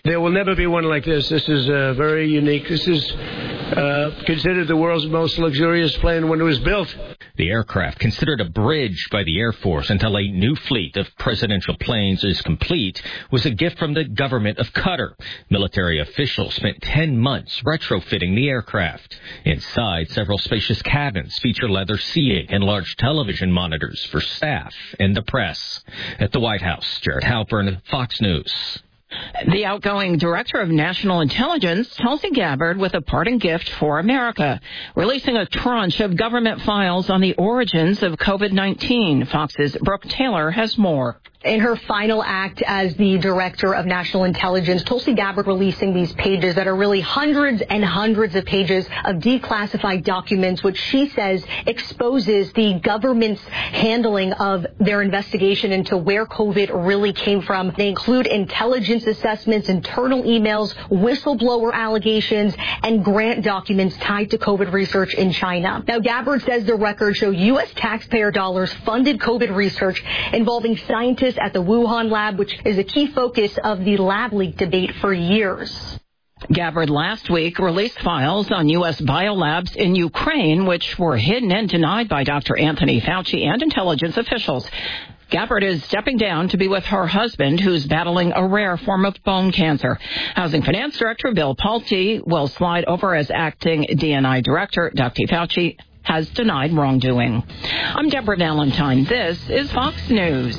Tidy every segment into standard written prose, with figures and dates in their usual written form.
There will never be one like this. This is very unique. This is considered the world's most luxurious plane when it was built. The aircraft, considered a bridge by the Air Force until a new fleet of presidential planes is complete, was a gift from the government of Qatar. Military officials spent 10 months retrofitting the aircraft. Inside, several spacious cabins feature leather seating and large television monitors for staff and the press. At the White House, Jared Halpern, Fox News. The outgoing Director of National Intelligence, Tulsi Gabbard, with a parting gift for America, releasing a tranche of government files on the origins of COVID-19. Fox's Brooke Taylor has more. In her final act as the Director of National Intelligence, Tulsi Gabbard releasing these pages that are really hundreds and hundreds of pages of declassified documents, which she says exposes the government's handling of their investigation into where COVID really came from. They include intelligence assessments, internal emails, whistleblower allegations, and grant documents tied to COVID research in China. Now, Gabbard says the records show U.S. taxpayer dollars funded COVID research involving scientists at the Wuhan lab, which is a key focus of the lab leak debate for years. Gabbard last week released files on U.S. biolabs in Ukraine, which were hidden and denied by Dr. Anthony Fauci and intelligence officials. Gabbard is stepping down to be with her husband, who's battling a rare form of bone cancer. Housing Finance Director Bill Pulte will slide over as acting DNI Director. Dr. Fauci has denied wrongdoing. I'm Deborah Valentine. This is Fox News.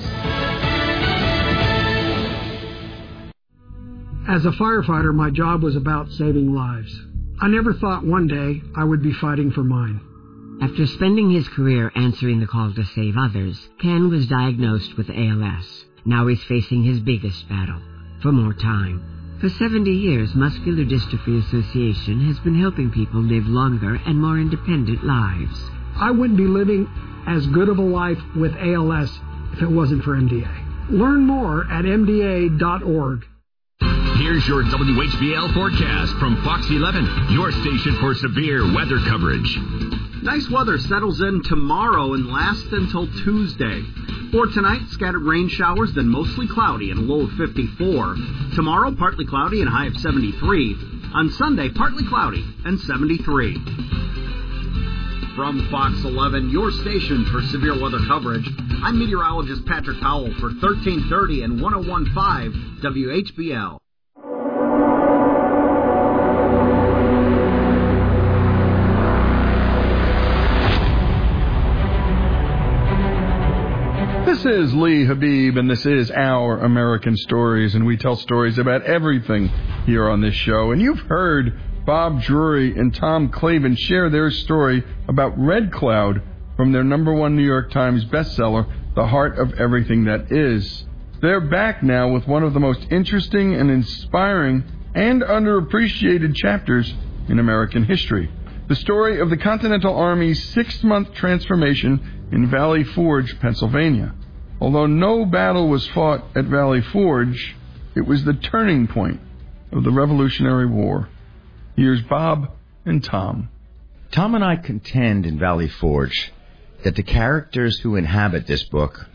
As a firefighter, my job was about saving lives. I never thought one day I would be fighting for mine. After spending his career answering the call to save others, Ken was diagnosed with ALS. Now he's facing his biggest battle, for more time. For 70 years, Muscular Dystrophy Association has been helping people live longer and more independent lives. I wouldn't be living as good of a life with ALS if it wasn't for MDA. Learn more at MDA.org. Here's your WHBL forecast from Fox 11, your station for severe weather coverage. Nice weather settles in tomorrow and lasts until Tuesday. For tonight, scattered rain showers, then mostly cloudy and a low of 54. Tomorrow, partly cloudy and a high of 73. On Sunday, partly cloudy and 73. From Fox 11, your station for severe weather coverage, I'm meteorologist Patrick Powell for 1330 and 101.5 WHBL. This is Lee Habib, and this is Our American Stories, and we tell stories about everything here on this show. And you've heard Bob Drury and Tom Clavin share their story about Red Cloud from their #1 New York Times bestseller, The Heart of Everything That Is. They're back now with one of the most interesting and inspiring and underappreciated chapters in American history. The story of the Continental Army's 6-month transformation in Valley Forge, Pennsylvania. Although no battle was fought at Valley Forge, it was the turning point of the Revolutionary War. Here's Bob and Tom. Tom and I contend in Valley Forge that the characters who inhabit this book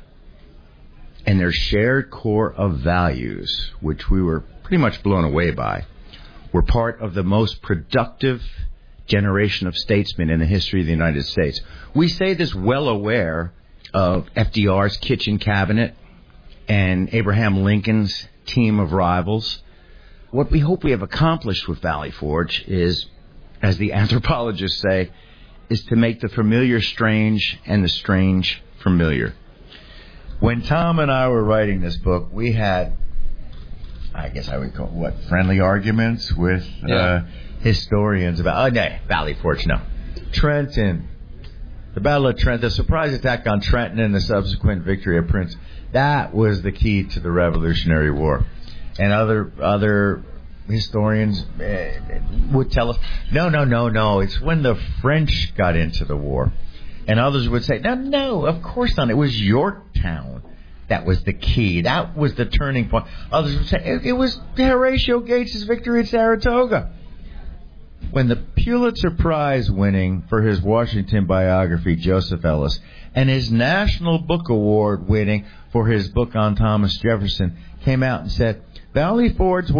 and their shared core of values, which we were pretty much blown away by, were part of the most productive generation of statesmen in the history of the United States. We say this well aware of FDR's kitchen cabinet and Abraham Lincoln's team of rivals. What we hope we have accomplished with Valley Forge is, as the anthropologists say, is to make the familiar strange and the strange familiar. When Tom and I were writing this book, we had, I guess I would call it, friendly arguments with historians about, Valley Forge, no. Trenton, the Battle of Trenton, the surprise attack on Trenton and the subsequent victory of Princeton, that was the key to the Revolutionary War. And other historians would tell us, no, it's when the French got into the war. And others would say, no, of course not. It was Yorktown that was the key. That was the turning point. Others would say, it was Horatio Gates' victory at Saratoga. When the Pulitzer Prize winning for his Washington biography, Joseph Ellis, and his National Book Award winning for his book on Thomas Jefferson came out and said, Valley Forge was